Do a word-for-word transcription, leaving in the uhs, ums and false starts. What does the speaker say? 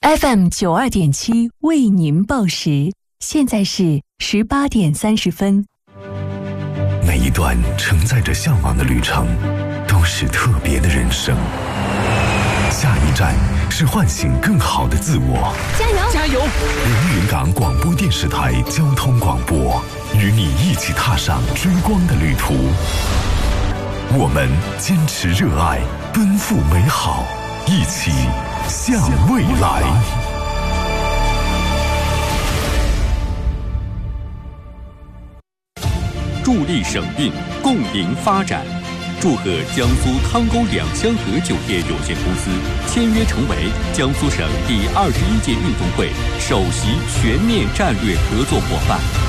F M 九二点七为您报时，现在是十八点三十分。 每一段承载着向往的旅程，都是特别的人生。下一站是唤醒更好的自我。 加油加油！ 连云港广播电视台交通广播，与你一起踏上追光的旅途。我们坚持热爱，奔赴美好，一起向未来。 助力省运，共赢发展。祝贺江苏汤沟两香河酒店有限公司签约成为江苏省第二十一届运动会首席全面战略合作伙伴。